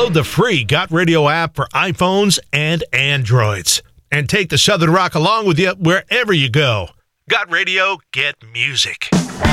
Download the free Got Radio app for iPhones and Androids. And take the Southern Rock along with you wherever you go. Got Radio, get music.